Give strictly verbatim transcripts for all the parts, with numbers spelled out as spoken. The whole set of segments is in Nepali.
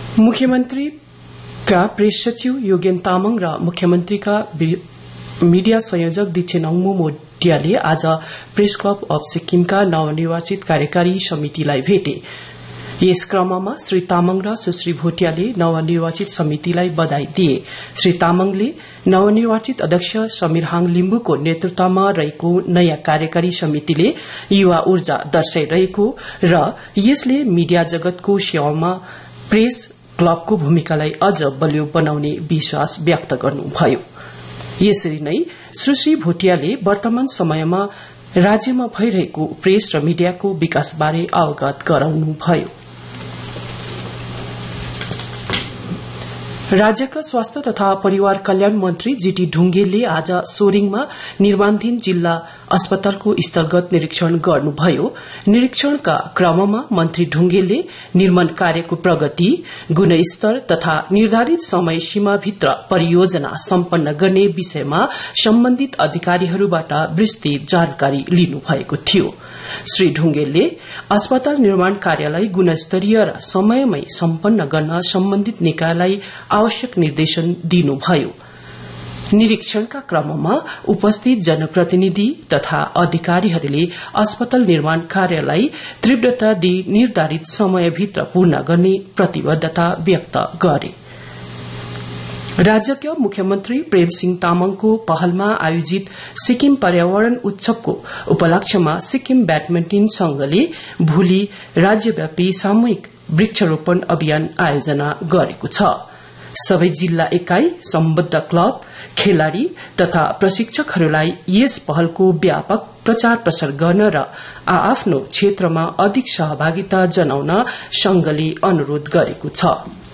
मुख्यमन्त्रीका प्रेस सचिव योगेन तामाङ र मुख्यमन्त्रीका मीडिया संयोजक दीक्षेन अङ्मु मोडियाले आज प्रेस क्लब अफ सिक्किमका नवनिर्वाचित कार्यकारी समितिलाई भेटे। यस क्रममा श्री तामाङ र सुश्री भोटियाले नवनिर्वाचित समितिलाई बधाई दिए। श्री तामाङले नवनिर्वाचित अध्यक्ष समीर हाङ लिम्बुको नेतृत्वमा रहेको नयाँ कार्यकारी समितिले युवा ऊर्जा दर्शाइरहेको र यसले मीडिया जगतको सेवामा प्रेस क्लबको भूमिकालाई अझ बलियो बनाउने विश्वास व्यक्त गर्नुभयो। यसरी नै सुश्री भोटियाले वर्तमान समयमा राज्यमा भइरहेको प्रेस र मीडियाको विकासबारे अवगत गराउनुभयो। राज्यका स्वास्थ्य तथा परिवार कल्याण मन्त्री जीटी ढुंगेलले आज सोरेङमा निर्माणाधीन जिल्ला अस्पतालको स्थलगत निरीक्षण गर्नुभयो। निरीक्षणका क्रममा मन्त्री ढुंगेलले निर्माण कार्यको प्रगति, गुणस्तर तथा निर्धारित समय सीमाभित्र परियोजना सम्पन्न गर्ने विषयमा सम्बन्धित अधिकारीहरूबाट विस्तृत जानकारी लिनुभएको थियो। श्री ढुंगेलले अस्पताल निर्माण कार्यलाई गुणस्तरीय र समयमै सम्पन्न गर्न सम्बन्धित निकायलाई आवश्यक निर्देशन दिनुभयो। निरीक्षणका क्रममा उपस्थित जनप्रतिनिधि तथा अधिकारीहरूले अस्पताल निर्माण कार्यलाई तीव्रता दिई निर्धारित समयभित्र पूर्ण गर्ने प्रतिबद्धता व्यक्त गरे। राज्यका मुख्यमन्त्री प्रेमसिंह तामाङको पहलमा आयोजित सिक्किम पर्यावरण उत्सवको उपलक्ष्यमा सिक्किम ब्याडमिन्टन संघले भोलि राज्यव्यापी सामूहिक वृक्षारोपण अभियान आयोजना गरेको छ। सबै जिल्ला एकाई, सम्बद्ध क्लब, खेलाड़ी तथा प्रशिक्षकहरूलाई यस पहलको व्यापक प्रचार प्रसार गर्न र आआफ्नो क्षेत्रमा अधिक सहभागिता जनाउन संघले अनुरोध गरेको छ।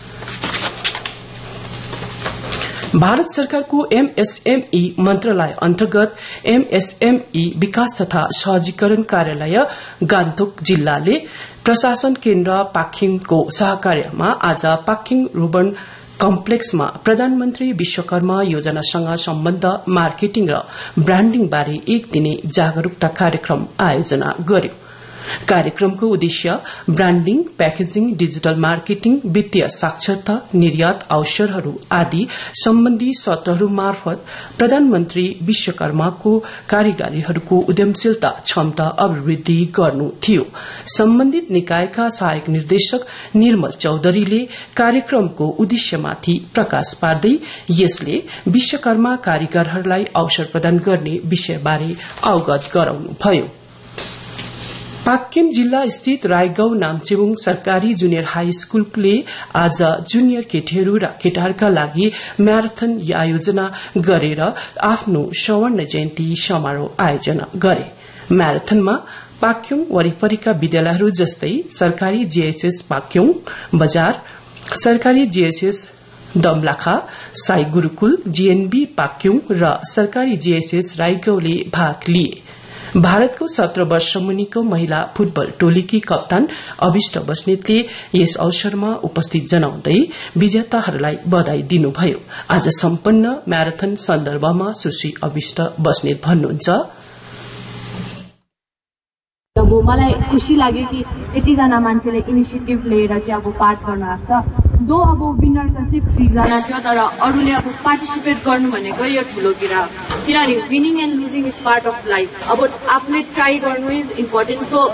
भारत सरकारको एमएसएमई मन्त्रालय अन्तर्गत एमएसएमई विकास तथा सहजीकरण कार्यालय गान्तोक जिल्लाले प्रशासन केन्द्र पाक्योङको सहकार्यमा आज पाक्योङ रुबन कम्प्लेक्समा प्रधानमन्त्री विश्वकर्मा योजनासँग सम्बद्ध मार्केटिङ र ब्रान्डिङ बारे एक दिने जागरूकता कार्यक्रम आयोजना गर्यो। कार्यक्रमको उद्देश्य ब्रान्डिङ, प्याकेजिङ, डिजिटल मार्केटिङ, वित्तीय साक्षरता, निर्यात अवसरहरू आदि सम्बन्धी सत्रहरू मार्फत प्रधानमन्त्री विश्वकर्माको कारीगरहरूको उद्यमशीलता क्षमता अभिवृद्धि गर्नु थियो। सम्बन्धित निकायका सहायक निर्देशक निर्मल चौधरीले कार्यक्रमको उद्देश्यमाथि प्रकाश पार्दै यसले विश्वकर्मा कारीगरहरूलाई अवसर प्रदान गर्ने विषयबारे अवगत गराउनुभयो। पाक्योङ जिल्ला स्थित रायगाउँ नाम्चेबुङ सरकारी जुनियर हाई स्कूलले आज जुनियर केटीहरू र केटाहरूका लागि म्याराथन आयोजना गरेर आफ्नो स्वर्ण जयन्ती समारोह आयोजना गरे। म्याराथनमा पाक्योङ वरिपरिका विद्यालयहरू जस्तै सरकारी जीएचएस पाक्योङ बजार, सरकारी जीएचएस दमलाखा, साई गुरूकुल, जीएनबी पाक्योङ र सरकारी जीएचएस रायगाउँले भाग लिए। भारतको सत्र वर्ष मुनिको महिला फुटबल टोलीकी कप्तान अभिष्ट बस्नेतले यस अवसरमा उपस्थित जनाउँदै विजेताहरूलाई बधाई दिनुभयो। आज सम्पन्न म्याराथन सन्दर्भमा सुश्री अभिष्ट बस्नेत भन्नुहुन्छ, अब मलाई खुशी लाग्यो कि यतिजना मान्छेले इनिसिएटिभ लिएर चाहिँ अब पार्ट गर्न आएको छ। दो अब विनर त चाहिँ थ्रीजना छ, तर अरूले अब पार्टिसिपेट गर्नु भनेको यो ठुलो कुरा हो, किनभने winning and losing is part of life. अब आफूले ट्राई गर्नु इज इम्पोर्टेन्ट। सो